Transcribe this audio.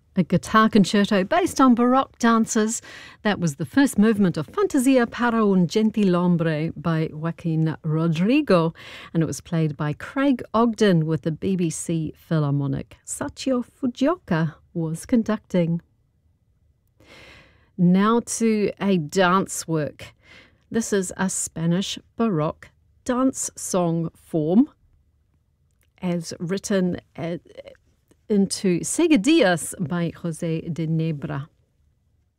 A guitar concerto based on Baroque dances. That was the first movement of Fantasia para un Gentilhombre by Joaquin Rodrigo, and it was played by Craig Ogden with the BBC Philharmonic. Sachio Fujioka was conducting. Now to a dance work. This is a Spanish Baroque dance song form as written into Seguidillas by José de Nebra.